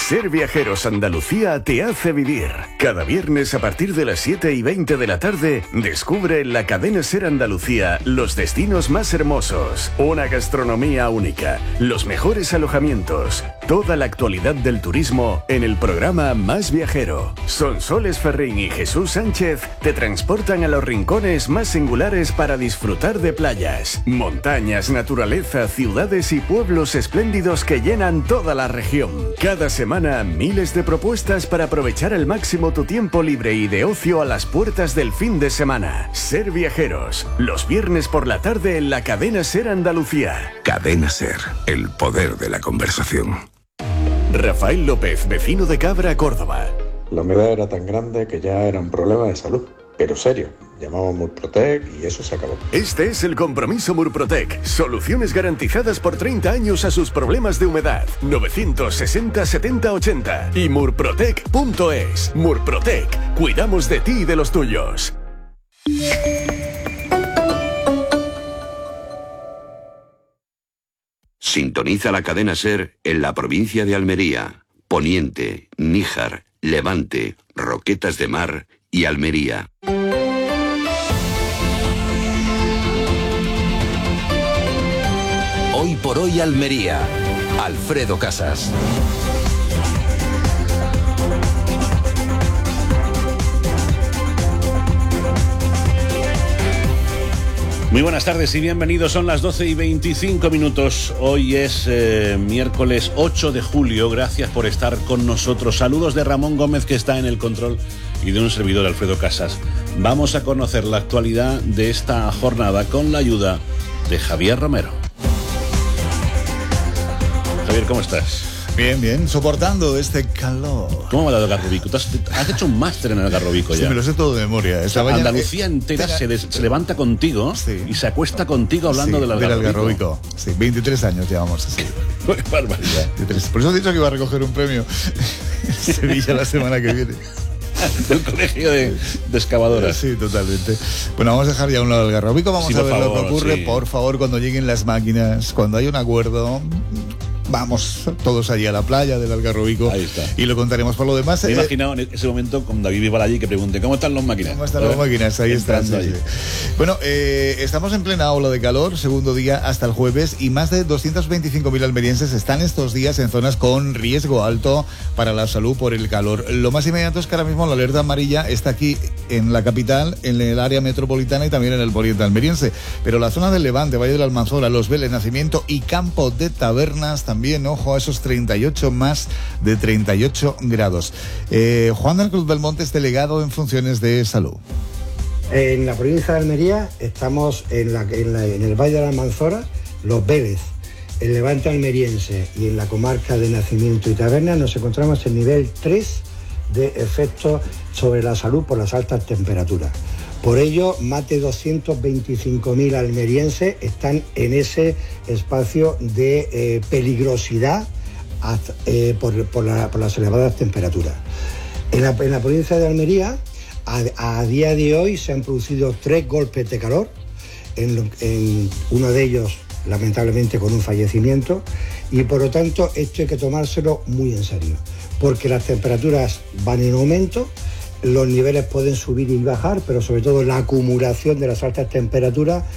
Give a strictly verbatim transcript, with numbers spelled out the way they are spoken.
Ser Viajeros Andalucía te hace vivir. Cada viernes a partir de las siete y veinte de la tarde, descubre en la cadena Ser Andalucía los destinos más hermosos, una gastronomía única, los mejores alojamientos, toda la actualidad del turismo en el programa Más Viajero. Sonsoles Ferrín y Jesús Sánchez te transportan a los rincones más singulares para disfrutar de playas, montañas, naturaleza, ciudades y pueblos espléndidos que llenan toda la región. Cada semana, miles de propuestas para aprovechar al máximo tu tiempo libre y de ocio a las puertas del fin de semana. Ser Viajeros, los viernes por la tarde en la cadena Ser Andalucía. Cadena Ser, el poder de la conversación. Rafael López, vecino de Cabra, Córdoba. La humedad era tan grande que ya era un problema de salud, pero serio. Llamamos Murprotec y eso se acabó. Este es el compromiso Murprotec. Soluciones garantizadas por treinta años a sus problemas de humedad. novecientos sesenta setenta ochenta y murprotec punto es. Murprotec. Cuidamos de ti y de los tuyos. Sintoniza la cadena Ser en la provincia de Almería, Poniente, Níjar, Levante, Roquetas de Mar y Almería. Hoy por hoy Almería. Alfredo Casas. Muy buenas tardes y bienvenidos, son las doce y veinticinco minutos, hoy es eh, miércoles ocho de julio, gracias por estar con nosotros, saludos de Ramón Gómez que está en el control y de un servidor Alfredo Casas. Vamos a conocer la actualidad de esta jornada con la ayuda de Javier Romero. Javier, ¿cómo estás? Bien, bien, soportando este calor. ¿Cómo va el Algarrobico? ¿Has, has hecho un máster en el Algarrobico ya? Sí, me lo sé todo de memoria. O sea, Andalucía entera se, des, se levanta contigo, sí, y se acuesta contigo hablando, sí, del Algarrobico. Del Algarrobico. Sí, veintitrés años llevamos así. Barbaridad. Por eso he dicho que iba a recoger un premio en Sevilla la semana que viene. Del colegio de, de excavadoras. Sí, totalmente. Bueno, vamos a dejar ya a un lado el Algarrobico. Vamos sí, a ver favor, lo que ocurre. Sí. Por favor, cuando lleguen las máquinas, cuando hay un acuerdo, vamos todos allí a la playa del Algarrobico. Ahí está. Y lo contaremos. Por lo demás, me he eh, imaginado en ese momento con David Bisbal que pregunte ¿cómo están las máquinas? ¿Cómo están las máquinas? Ahí están. Sí, sí. Bueno, eh, estamos en plena ola de calor, segundo día hasta el jueves, y más de doscientos veinticinco mil almerienses están estos días en zonas con riesgo alto para la salud por el calor. Lo más inmediato es que ahora mismo la alerta amarilla está aquí en la capital, en el área metropolitana y también en el poniente almeriense. Pero la zona del Levante, Valle de la Almanzora, Los Vélez, Nacimiento y Campo de Tabernas también, ojo a esos treinta y ocho, más de treinta y ocho grados. Eh, Juan del Cruz Belmonte es delegado en funciones de salud. En la provincia de Almería estamos en, la, en, la, en el Valle de la Almanzora, Los Vélez, el Levante almeriense y en la comarca de Nacimiento y Tabernas nos encontramos en nivel tres de efectos sobre la salud por las altas temperaturas. Por ello, más de doscientos veinticinco mil almerienses están en ese espacio de eh, peligrosidad hasta, eh, por, por, la, por las elevadas temperaturas. En la, en la provincia de Almería, a, a día de hoy se han producido tres golpes de calor, en, en uno de ellos lamentablemente con un fallecimiento, y por lo tanto esto hay que tomárselo muy en serio, porque las temperaturas van en aumento. Los niveles pueden subir y bajar, pero sobre todo la acumulación de las altas temperaturas